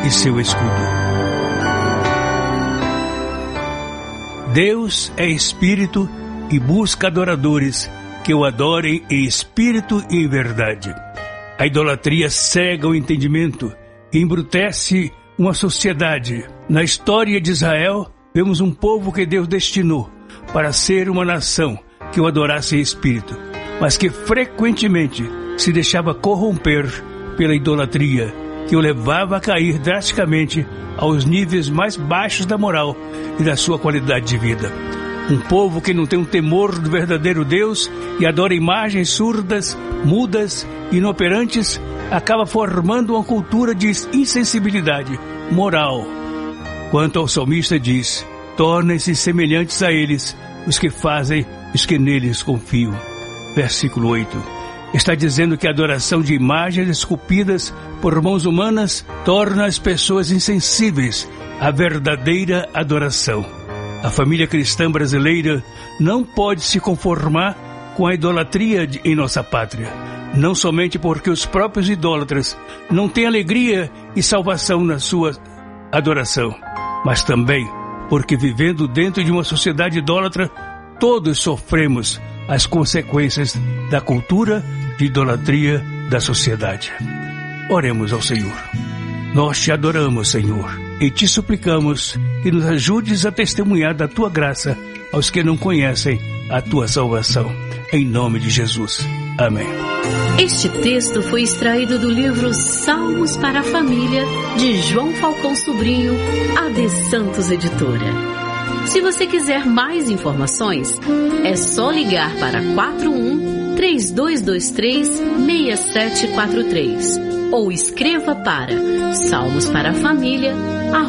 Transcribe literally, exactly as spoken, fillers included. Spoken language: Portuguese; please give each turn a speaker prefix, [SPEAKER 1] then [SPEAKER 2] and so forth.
[SPEAKER 1] e seu escudo. Deus é espírito e busca adoradores que o adorem em espírito e em verdade. A idolatria cega o entendimento e embrutece uma sociedade. Na história de Israel, vemos um povo que Deus destinou para ser uma nação que o adorasse em espírito, mas que frequentemente se deixava corromper pela idolatria, que o levava a cair drasticamente aos níveis mais baixos da moral e da sua qualidade de vida. Um povo que não tem um temor do verdadeiro Deus e adora imagens surdas, mudas, inoperantes, acaba formando uma cultura de insensibilidade moral. Quanto ao salmista diz: tornem-se semelhantes a eles os que fazem os que neles confiam. Versículo oito. Está dizendo que a adoração de imagens esculpidas por mãos humanas torna as pessoas insensíveis à verdadeira adoração. A família cristã brasileira não pode se conformar com a idolatria de, em nossa pátria, não somente porque os próprios idólatras não têm alegria e salvação na sua adoração, mas também porque, vivendo dentro de uma sociedade idólatra, todos sofremos as consequências da cultura de idolatria da sociedade. Oremos ao Senhor. Nós te adoramos, Senhor, e te suplicamos que nos ajudes a testemunhar da tua graça aos que não conhecem a tua salvação. Em nome de Jesus. Amém.
[SPEAKER 2] Este texto foi extraído do livro Salmos para a Família, de João Falcão Sobrinho, A D Santos Editora. Se você quiser mais informações, é só ligar para quatro um, três dois dois três, seis sete quatro três ou escreva para salmos para a família